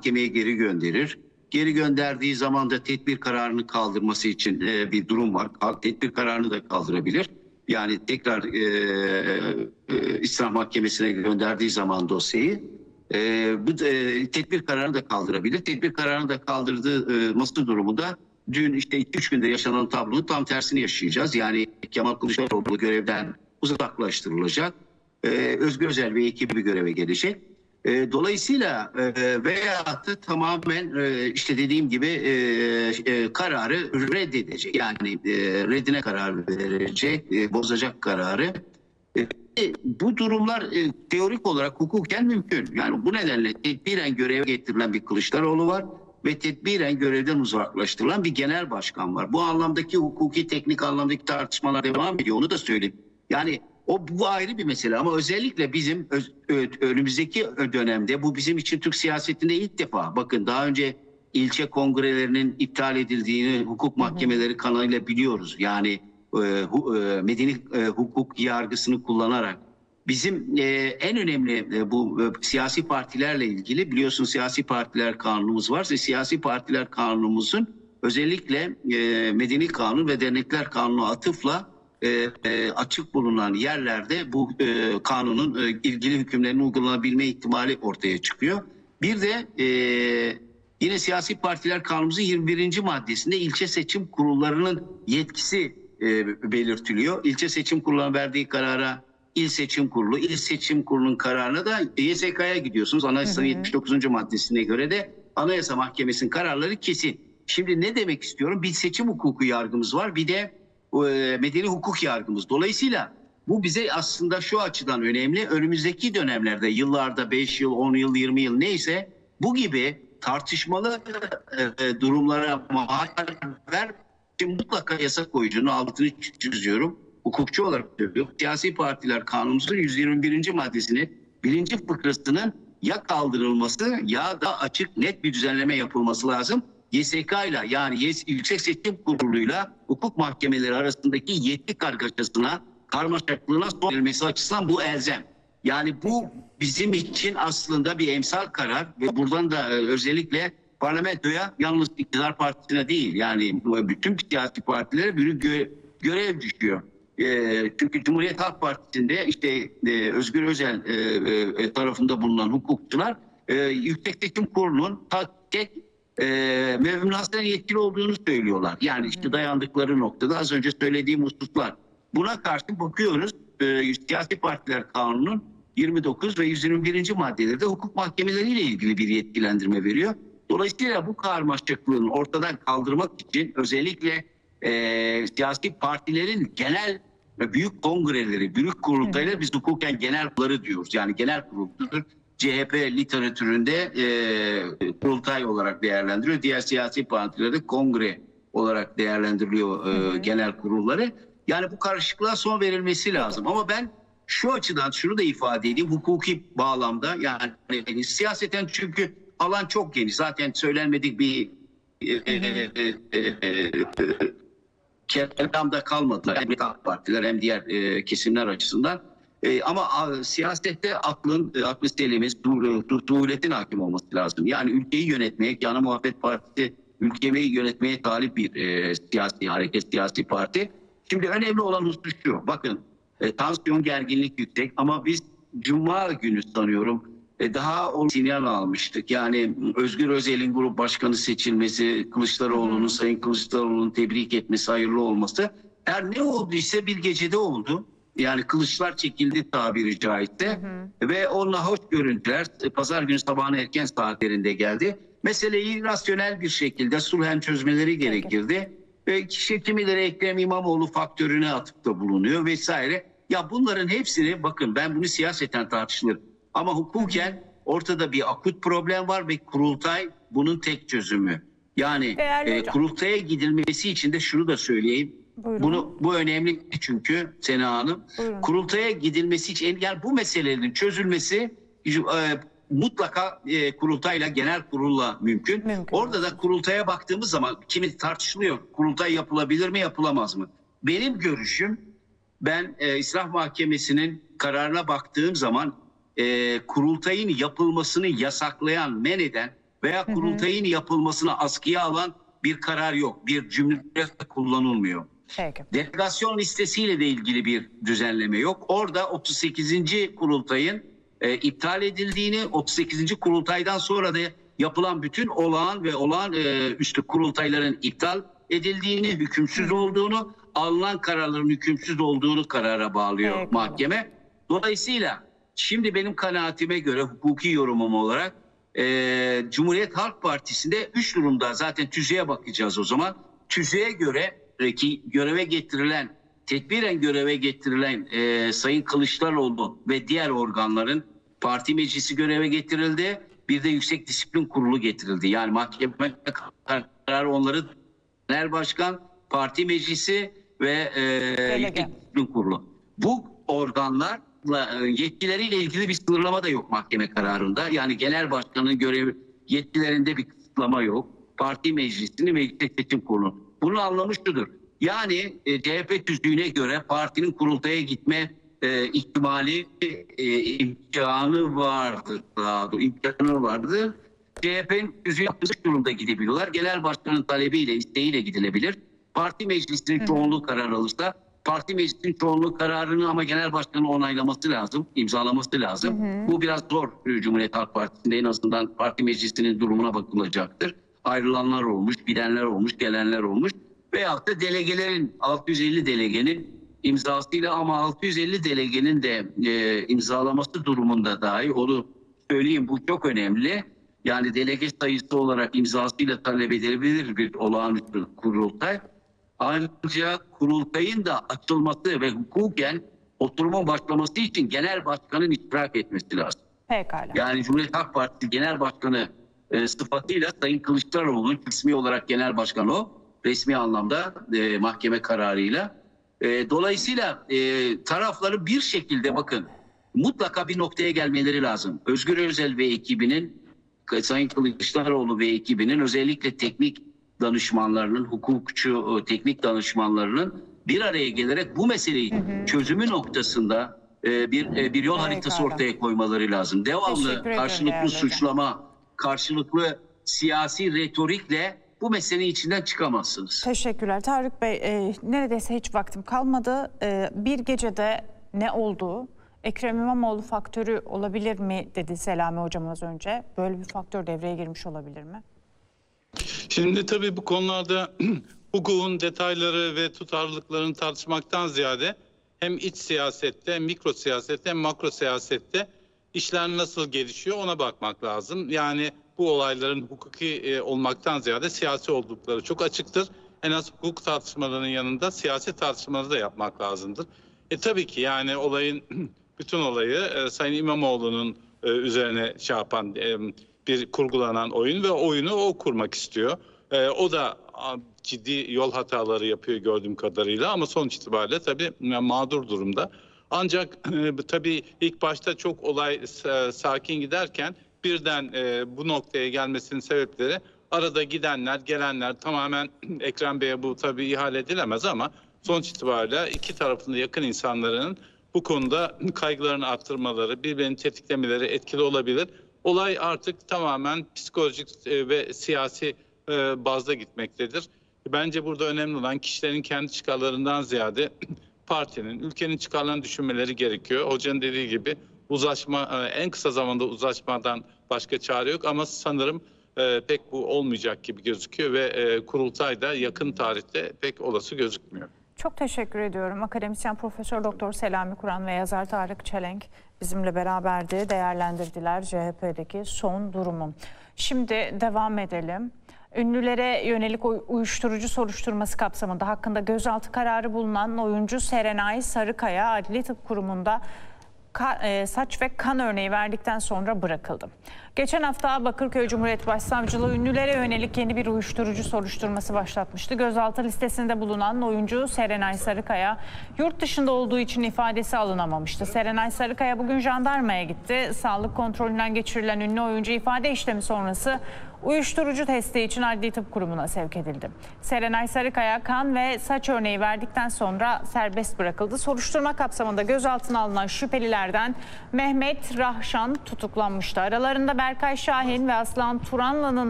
mahkemeye geri gönderir. Geri gönderdiği zaman da tedbir kararını kaldırması için bir durum var. Tedbir kararını da kaldırabilir. Yani tekrar İslam Mahkemesi'ne gönderdiği zaman dosyayı bu tedbir kararını da kaldırabilir. Tedbir kararını da kaldırması durumunda dün işte 2-3 günde yaşanan tablonun tam tersini yaşayacağız. Yani Kemal Kılıçdaroğlu görevden uzaklaştırılacak. Özgür Özel ve ekibi göreve gelecek. Dolayısıyla veyahut da tamamen işte dediğim gibi kararı reddedecek. Yani reddine karar verecek, bozacak kararı. Bu durumlar teorik olarak hukuken mümkün. Yani bu nedenle tedbiren göreve getirilen bir Kılıçdaroğlu var ve tedbiren görevden uzaklaştırılan bir genel başkan var. Bu anlamdaki hukuki, teknik anlamdaki tartışmalar devam ediyor. Onu da söyleyeyim. Yani bu ayrı bir mesele ama özellikle bizim önümüzdeki dönemde bu bizim için Türk siyasetinde ilk defa. Bakın daha önce ilçe kongrelerinin iptal edildiğini hukuk mahkemeleri kanalıyla biliyoruz. Yani medeni hukuk yargısını kullanarak bizim en önemli bu siyasi partilerle ilgili biliyorsunuz siyasi partiler kanunumuz var ve siyasi partiler kanunumuzun özellikle medeni kanun ve dernekler kanunu atıfla açık bulunan yerlerde bu kanunun ilgili hükümlerinin uygulanabilme ihtimali ortaya çıkıyor. Bir de yine siyasi partiler kanunumuzun 21. maddesinde ilçe seçim kurullarının yetkisi belirtiliyor. İlçe seçim kurulunun verdiği karara il seçim kurulunun kararına da YSK'ya gidiyorsunuz. Anayasanın 79. maddesine göre de Anayasa Mahkemesi'nin kararları kesin. Şimdi ne demek istiyorum? Bir seçim hukuku yargımız var, bir de medeni hukuk yargımız. Dolayısıyla bu bize aslında şu açıdan önemli. Önümüzdeki dönemlerde, yıllarda 5 yıl, 10 yıl, 20 yıl neyse bu gibi tartışmalı durumlara mahal ver. Mutlaka yasa koyucunun altını çiziyorum. Hukukçu olarak söylüyorum. Siyasi partiler kanunumuzun 121. maddesinin 1. fıkrasının ya kaldırılması ya da açık net bir düzenleme yapılması lazım. YSK ile yani Yüksek Seçim Kurulu'yla hukuk mahkemeleri arasındaki yetki karmaşıklığına son verilmesi açısından bu elzem. Yani bu bizim için aslında bir emsal karar ve buradan da özellikle parlamentoya yalnız iktidar partisine değil yani bütün siyasi partilere büyük görev düşüyor. Çünkü Cumhuriyet Halk Partisi'nde işte Özgür Özel tarafında bulunan hukukçular Yüksek Seçim Kurulu'nun tek mevmünasenen yetkili olduğunu söylüyorlar. Yani işte dayandıkları noktada az önce söylediğim hususlar. Buna karşı bakıyoruz siyasi partiler kanunun 29 ve 121. maddeleri de hukuk mahkemeleriyle ilgili bir yetkilendirme veriyor. Dolayısıyla bu karmaşıklığını ortadan kaldırmak için özellikle siyasi partilerin genel büyük kongreleri, büyük kurultayları biz hukuken genel kurulları diyoruz. Yani genel kuruldur. CHP literatüründe kurultay olarak değerlendiriyor. Diğer siyasi partilerde kongre olarak değerlendiriliyor genel kurulları. Yani bu karışıklığa son verilmesi lazım. Ama ben şu açıdan şunu da ifade edeyim hukuki bağlamda yani siyaseten çünkü alan çok geniş. Zaten söylenmedik bir kelamda kalmadı. Hem AK partiler hem diğer kesimler açısından. Ama siyasette aklı selimiz, suhuletin hakim olması lazım. Yani ülkeyi yönetmeye, Ana Muhalefet Partisi ülkeyi yönetmeye talip bir siyasi hareket, siyasi parti. Şimdi önemli olan husus şu. Bakın tansiyon, gerginlik yüksek ama biz Cuma günü sanıyorum daha o sinyal almıştık. Yani Özgür Özel'in grup başkanı seçilmesi, Kılıçdaroğlu'nun, Sayın Kılıçdaroğlu'nun tebrik etmesi, hayırlı olması. Her ne olduysa bir gecede oldu. Yani kılıçlar çekildi tabiri caizse ve onunla hoş görüntüler pazar günü sabahın erken saatlerinde geldi. Meseleyi rasyonel bir şekilde sulhen çözmeleri gerekirdi. Kimileri Ekrem İmamoğlu faktörüne atıfta bulunuyor vesaire. Ya bunların hepsini bakın ben bunu siyaseten tartışılır. Ama hukuken ortada bir akut problem var ve kurultay bunun tek çözümü. Yani kurultaya gidilmesi için de şunu da söyleyeyim. Bu önemli çünkü Sena Hanım. Buyurun. Kurultaya gidilmesi için yani bu meselelerin çözülmesi mutlaka kurultayla genel kurulla mümkün. Orada da kurultaya baktığımız zaman kimi tartışılıyor. Kurultay yapılabilir mi yapılamaz mı? Benim görüşüm ben İslam Mahkemesi'nin kararına baktığım zaman kurultayın yapılmasını yasaklayan, men eden veya kurultayın yapılmasına askıya alan bir karar yok. Bir cümle kullanılmıyor. Peki. Delegasyon listesiyle de ilgili bir düzenleme yok. Orada 38. kurultayın iptal edildiğini, 38. kurultaydan sonra da yapılan bütün olağan ve olağanüstü kurultayların iptal edildiğini, hükümsüz olduğunu, alınan kararların hükümsüz olduğunu karara bağlıyor Peki. mahkeme. Dolayısıyla şimdi benim kanaatime göre, hukuki yorumum olarak Cumhuriyet Halk Partisi'nde 3 durumda, zaten tüzüğe bakacağız o zaman. Tüzüğe göre ki göreve getirilen, tedbiren göreve getirilen Sayın Kılıçdaroğlu ve diğer organların parti meclisi göreve getirildi. Bir de Yüksek Disiplin Kurulu getirildi. Yani mahkeme kararı onları genel başkan, parti meclisi ve Yüksek Disiplin Kurulu. Bu organlarla yetkileriyle ilgili bir sınırlama da yok mahkeme kararında. Yani genel başkanın görev yetkilerinde bir kısıtlama yok. Parti meclisini ve Yüksek Seçim Kurulu. Bunun anlamı şudur. Yani CHP tüzüğüne göre partinin kurultaya gitme ihtimali, imkanı vardır. İmkanı vardır. CHP'nin tüzüğü yapmış durumda gidebiliyorlar. Genel başkanın talebiyle, isteğiyle gidilebilir. Parti meclisinin çoğunluğu karar alırsa, parti meclisinin çoğunluğu kararını ama genel başkanın onaylaması lazım, imzalaması lazım. Bu biraz zor Cumhuriyet Halk Partisi'nde, en azından parti meclisinin durumuna bakılacaktır. Ayrılanlar olmuş, gidenler olmuş, gelenler olmuş. Veyahut da delegelerin, 650 delegenin imzasıyla, ama 650 delegenin de imzalaması durumunda dahi, onu söyleyeyim, bu çok önemli. Yani delege sayısı olarak imzasıyla talep edilebilir bir olağanüstü kurultay. Ancak kurultayın da açılması ve hukuken oturumun başlaması için genel başkanın iştirak etmesi lazım. Pekala. Yani Cumhuriyet Halk Partisi Genel Başkanı sıfatıyla Sayın Kılıçdaroğlu'nun resmi olarak genel başkan o. Resmi anlamda mahkeme kararıyla. Dolayısıyla tarafları bir şekilde, bakın, mutlaka bir noktaya gelmeleri lazım. Özgür Özel ve ekibinin, Sayın Kılıçdaroğlu ve ekibinin, özellikle teknik danışmanlarının, hukukçu teknik danışmanlarının bir araya gelerek bu meseleyi çözümü noktasında bir yol haritası ortaya koymaları lazım. Devamlı karşılıklı suçlama, karşılıklı siyasi retorikle bu meselenin içinden çıkamazsınız. Teşekkürler Tarık Bey. Neredeyse hiç vaktim kalmadı. Bir gecede ne oldu? Ekrem İmamoğlu faktörü olabilir mi dedi Selami Hocam az önce. Böyle bir faktör devreye girmiş olabilir mi? Şimdi tabii bu konularda hukukun detayları ve tutarlılıklarını tartışmaktan ziyade hem iç siyasette, hem mikro siyasette, hem makro siyasette işler nasıl gelişiyor ona bakmak lazım. Yani bu olayların hukuki olmaktan ziyade siyasi oldukları çok açıktır. En az hukuk tartışmalarının yanında siyasi tartışmaları da yapmak lazımdır. Tabii ki yani bütün olayı Sayın İmamoğlu'nun üzerine bir kurgulanan oyun ve oyunu o kurmak istiyor. O da ciddi yol hataları yapıyor gördüğüm kadarıyla, ama sonuç itibariyle tabii mağdur durumda. Ancak tabii ilk başta çok olay sakin giderken birden bu noktaya gelmesinin sebepleri, arada gidenler, gelenler, tamamen Ekrem Bey'e bu tabii ihale edilemez, ama sonuç itibariyle iki tarafında yakın insanların bu konuda kaygılarını arttırmaları, birbirini tetiklemeleri etkili olabilir. Olay artık tamamen psikolojik ve siyasi bazda gitmektedir. Bence burada önemli olan kişilerin kendi çıkarlarından ziyade partinin, ülkenin çıkarlarını düşünmeleri gerekiyor. Hocanın dediği gibi uzlaşma, en kısa zamanda uzlaşmadan başka çare yok, ama sanırım pek bu olmayacak gibi gözüküyor ve kurultay da yakın tarihte pek olası gözükmüyor. Çok teşekkür ediyorum. Akademisyen Profesör Doktor Selami Kuran ve yazar Tarık Çelenk bizimle beraberdi. Değerlendirdiler CHP'deki son durumu. Şimdi devam edelim. Ünlülere yönelik uyuşturucu soruşturması kapsamında hakkında gözaltı kararı bulunan oyuncu Serenay Sarıkaya Adli Tıp Kurumu'nda saç ve kan örneği verdikten sonra bırakıldı. Geçen hafta Bakırköy Cumhuriyet Başsavcılığı ünlülere yönelik yeni bir uyuşturucu soruşturması başlatmıştı. Gözaltı listesinde bulunan oyuncu Serenay Sarıkaya yurt dışında olduğu için ifadesi alınamamıştı. Serenay Sarıkaya bugün jandarmaya gitti. Sağlık kontrolünden geçirilen ünlü oyuncu ifade işlemi sonrası uyuşturucu testi için Adli Tıp Kurumu'na sevk edildi. Serenay Sarıkaya kan ve saç örneği verdikten sonra serbest bırakıldı. Soruşturma kapsamında gözaltına alınan şüphelilerden Mehmet Rahşan tutuklanmıştı. Aralarında Berkay Şahin ve Aslan Turanlı'nın